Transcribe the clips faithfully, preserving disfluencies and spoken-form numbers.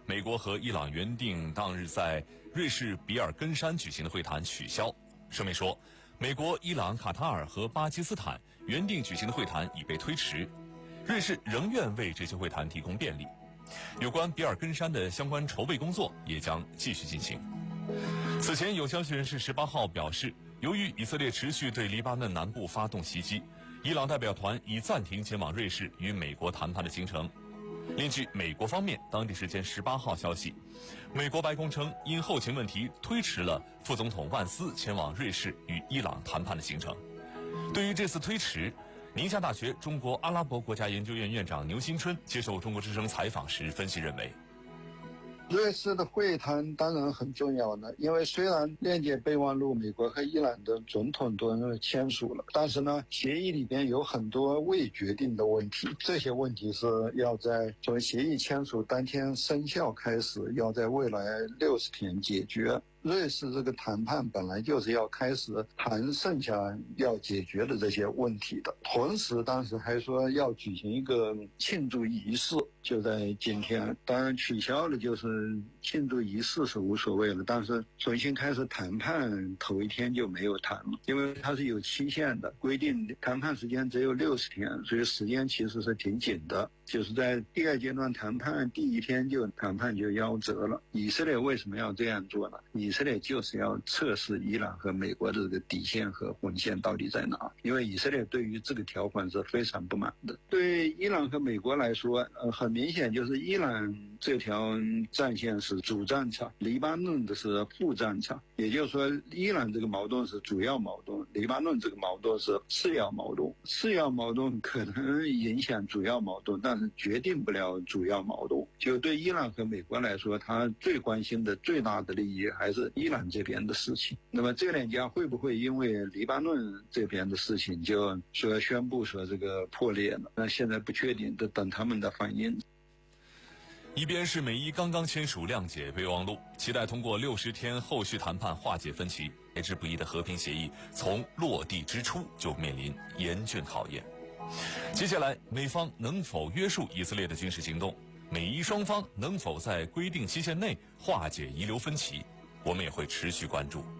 美国和伊朗原定当日在瑞士比尔根山举行的会谈取消。声明说，美国、伊朗、卡塔尔和巴基斯坦原定举行的会谈已被推迟，瑞士仍愿为这些会谈提供便利。有关比尔根山的相关筹备工作也将继续进行。此前有消息人士十八号表示，由于以色列持续对黎巴嫩南部发动袭击，伊朗代表团已暂停前往瑞士与美国谈判的行程。另据美国方面当地时间十八号消息，美国白宫称因后勤问题推迟了副总统万斯前往瑞士与伊朗谈判的行程。对于这次推迟，宁夏大学中国阿拉伯国家研究院院长牛新春接受中国之声采访时分析认为， 瑞士的会谈当然很重要呢，因为虽然链接备忘录美国和伊朗的总统都签署了，但是呢，协议里边有很多未决定的问题，这些问题是要在从协议签署当天生效开始，要在未来六十天解决。瑞士这个谈判本来就是要开始谈剩下要解决的这些问题的，同时当时还说要举行一个庆祝仪式，就在今天。当然取消了，就是庆祝仪式是无所谓了，但是重新开始谈判头一天就没有谈了，因为它是有期限的，规定谈判时间只有六十天，所以时间其实是挺紧的。就是在第二阶段谈判第一天就谈判就夭折了。以色列为什么要这样做呢？以色列就是要测试伊朗和美国的这个底线和红线到底在哪，因为以色列对于这个条款是非常不满的。对于伊朗和美国来说，呃，很明显就是伊朗这条战线是主战场，黎巴嫩的是副战场，也就是说伊朗这个矛盾是主要矛盾，黎巴嫩这个矛盾是次要矛盾。次要矛盾可能影响主要矛盾，但是决定不了主要矛盾。就对伊朗和美国来说，他最关心的最大的利益还是伊朗这边的事情。那么这两家会不会因为黎巴嫩这边的事情就说宣布说这个破裂了？那现在不确定，得等他们的反应。 一边是美伊刚刚签署谅解备忘录，期待通过六十天后续谈判化解分歧，来之不易的和平协议从落地之初就面临严峻考验。接下来美方能否约束以色列的军事行动，美伊双方能否在规定期限内化解遗留分歧，我们也会持续关注。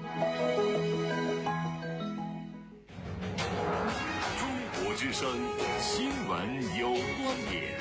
中国之声新闻有观点，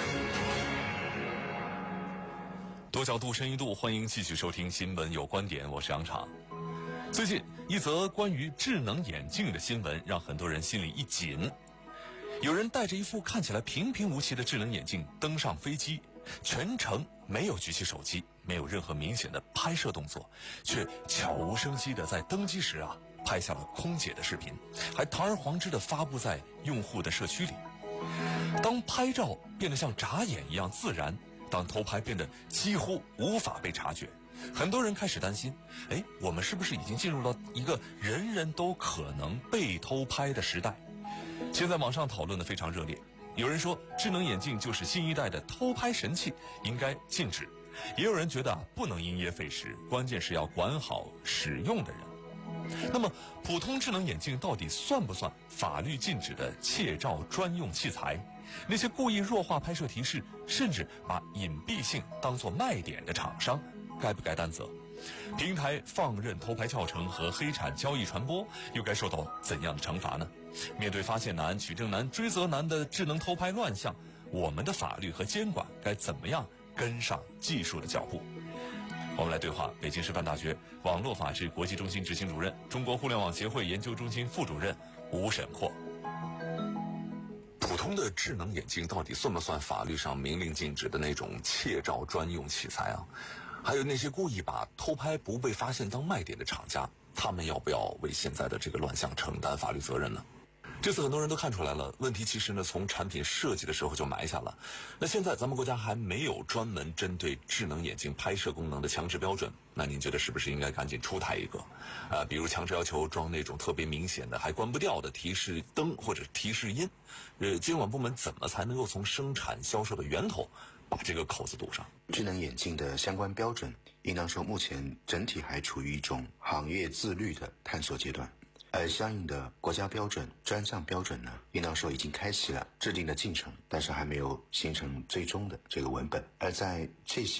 多角度深一度，欢迎继续收听新闻有观点，我是杨昶。最近一则关于智能眼镜的新闻让很多人心里一紧。有人戴着一副看起来平平无奇的智能眼镜登上飞机，全程没有举起手机，没有任何明显的拍摄动作，却悄无声息地在登机时啊拍下了空姐的视频，还堂而皇之地发布在用户的社区里。当拍照变得像眨眼一样自然，当偷拍变得几乎无法被察觉，很多人开始担心，哎，我们是不是已经进入了一个人人都可能被偷拍的时代？现在网上讨论的非常热烈，有人说智能眼镜就是新一代的偷拍神器，应该禁止，也有人觉得不能因噎废食，关键是要管好使用的人。那么普通智能眼镜到底算不算法律禁止的窃照专用器材？那些故意弱化拍摄提示，甚至把隐蔽性当作卖点的厂商，该不该担责？平台放任偷拍教程和黑产交易传播，又该受到怎样的惩罚呢？面对发现难、取证难、追责难的智能偷拍乱象，我们的法律和监管该怎么样跟上技术的脚步？我们来对话北京师范大学网络法治国际中心执行主任、中国互联网协会研究中心副主任吴沈阔。 普通的智能眼镜到底算不算法律上明令禁止的那种窃照专用器材啊？还有那些故意把偷拍不被发现当卖点的厂家，他们要不要为现在的这个乱象承担法律责任呢？这次很多人都看出来了，问题其实呢从产品设计的时候就埋下了。那现在咱们国家还没有专门针对智能眼镜拍摄功能的强制标准，那您觉得是不是应该赶紧出台一个？呃，比如强制要求装那种特别明显的还关不掉的提示灯或者提示音，呃，监管部门怎么才能够从生产销售的源头把这个口子堵上？ 智能眼镜的相关标准，应当说目前整体还处于一种行业自律的探索阶段。而相应的国家标准、专项标准呢，应当说已经开启了制定的进程，但是还没有形成最终的这个文本。而在这些